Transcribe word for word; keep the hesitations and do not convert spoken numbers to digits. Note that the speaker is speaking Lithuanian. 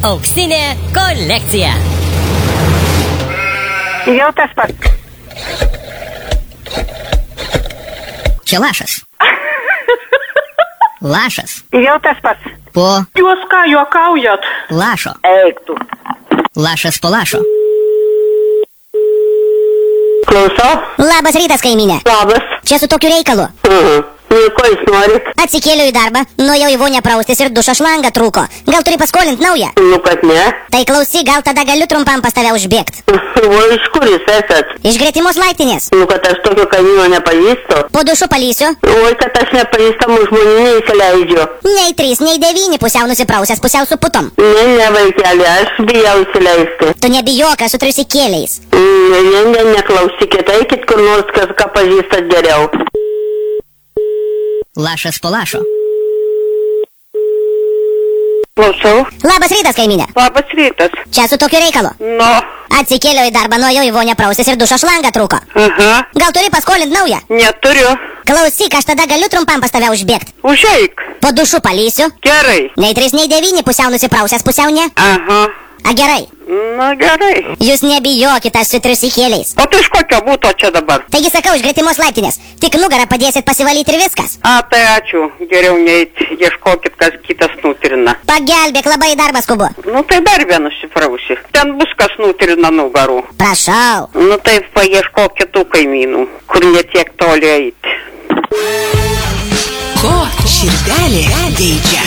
Auksinė kolekcija. Jau tas pats. Čia lašas. Lašas. Jau tas pats. Po Jūs ką juokaujat? lašo. Eik tu. Lašas po lašo. Klausau? Labas rytas, kaimynė. Labas. Čia su tokiu reikalu. Mhm. Ir ko jūs norit? Atsikėliau į darbą, nuėjau į vonę praustis ir dušo šlangą trūko. Gal turi paskolinti naują? Nu, kad ne. Tai klausyk, gal tada galiu trumpam pas tave užbėgt. O iš kur jūs esat? Iš gretimos laiptinės. Nu, kad aš tokio kaimyno nepažįstu. Po dušu palysiu. Oi, kad aš nepažįstamų žmonių neįsileidžiu. Nei trys, nei devyni, pusiau nusiprausęs, pusiau su putom. Ne, ne, vaikeli, aš bijau įsileisti. Tu nebijok, esu triusikėliais. Ne, ne, ne, neklausykit, eikit kur nors, kas ką pažįstat geriau. Lašas po lašo. Klausau. Labas rytas, kaimynė. Labas rytas. Čia su tokiu reikalu. Nu. Atsikėliau į darbą, nuėjau į vonę praustis ir dušo šlangą trūko. Aha. Gal turi paskolinti naują? Neturiu. Klausyk, aš tada galiu trumpam pas tave užbėgt. Užeik. Po dušu palysiu. Gerai. Nei trys, nei devyni, pusiau nusiprausęs, pusiau ne. Aha. A gerai. Na gerai. Jūs nebijokit, aš su triusikėliais. O tai iš kokio būto čia dabar? Taigi sakau, iš gretimos laiptinės. Tik nugarą padėsit pasivalyti ir viskas. A, tai ačiū. Geriau neit. Ieškokit, kas kitas nutrina. Pagelbėk, labai darbas skubu. Nu tai dar vieną šifrausi. Ten bus kas nutrina nugarų. Prašau. Nu tai paieškok kitų kaimynų, kur ne tiek toli eiti. Ko širdelė geidžia.